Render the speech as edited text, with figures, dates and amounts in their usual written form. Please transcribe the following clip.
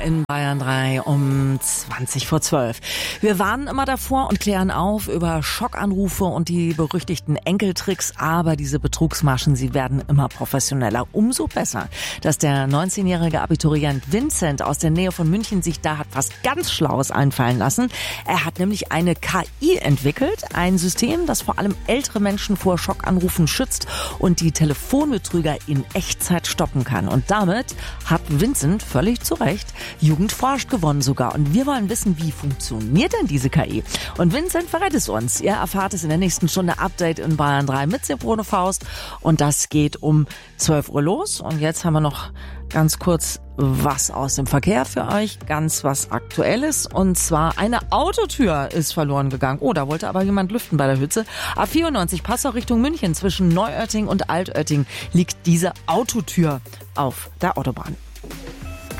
In Bayern 3 um 20:12. Wir warnen immer davor und klären auf über Schockanrufe und die berüchtigten Enkeltricks, aber diese Betrugsmaschen, sie werden immer professioneller. Umso besser, dass der 19-jährige Abiturient Vincent aus der Nähe von München sich da hat was ganz Schlaues einfallen lassen. Er hat nämlich eine KI entwickelt, ein System, das vor allem ältere Menschen vor Schockanrufen schützt und die Telefonbetrüger in Echtzeit stoppen kann. Und damit hat Vincent völlig zu Recht Jugend forscht gewonnen sogar. Und wir wollen wissen, wie funktioniert denn diese KI? Und Vincent verrät es uns. Ihr erfahrt es in der nächsten Stunde. Update in Bayern 3 mit Simone Faust. Und das geht um 12 Uhr los. Und jetzt haben wir noch ganz kurz was aus dem Verkehr für euch. Ganz was Aktuelles. Und zwar eine Autotür ist verloren gegangen. Oh, da wollte aber jemand lüften bei der Hütze. A94 Passau Richtung München zwischen Neuötting und Altötting liegt diese Autotür auf der Autobahn.